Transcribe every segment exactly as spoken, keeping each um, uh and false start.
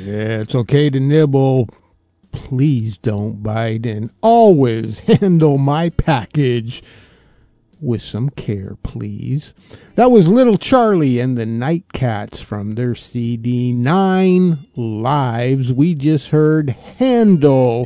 Yeah, it's okay to nibble. Please don't bite, and always handle my package with some care, please. That was Little Charlie and the Nightcats from their C D Nine Lives. We just heard Handle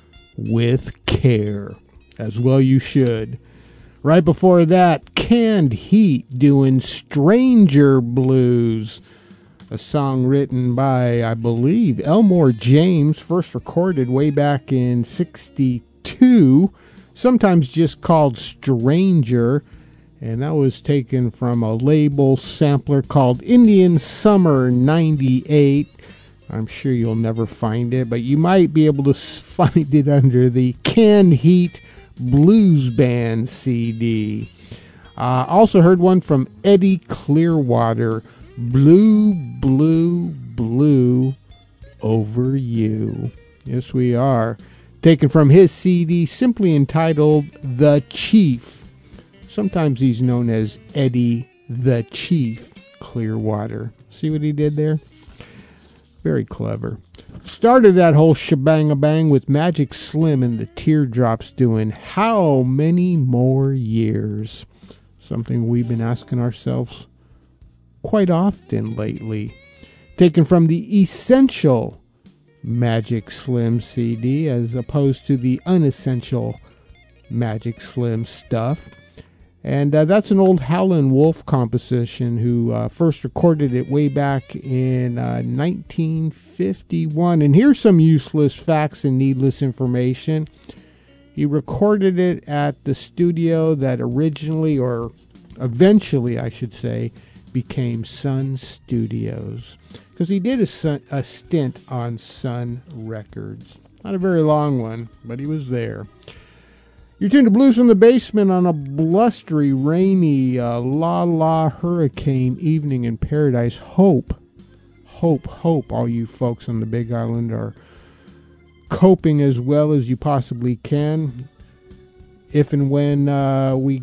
with Care. As well you should. Right before that, Canned Heat doing Stranger Blues. A song written by, I believe, Elmore James, first recorded way back in sixty-two, sometimes just called Stranger, and that was taken from a label sampler called Indian Summer ninety-eight. I'm sure you'll never find it, but you might be able to find it under the Canned Heat Blues Band C D. Uh, also heard one from Eddie Clearwater, Blue, Blue, Blue Over You. Yes, we are. Taken from his C D, simply entitled The Chief. Sometimes he's known as Eddie the Chief Clearwater. See what he did there? Very clever. Started that whole shebang-a-bang with Magic Slim and the Teardrops doing How Many More Years? Something we've been asking ourselves quite often lately. Taken from the Essential Magic Slim C D as opposed to the Unessential Magic Slim stuff. And uh, that's an old Howlin' Wolf composition who uh, first recorded it way back in uh, nineteen fifty-one. And here's some useless facts and needless information. He recorded it at the studio that originally, or eventually I should say, became Sun Studios. Because he did a, sun, a stint on Sun Records. Not a very long one, but he was there. You're tuned to Blues from the Basement on a blustery, rainy, uh, la-la hurricane evening in paradise. Hope, hope, hope all you folks on the Big Island are coping as well as you possibly can. If and when uh, we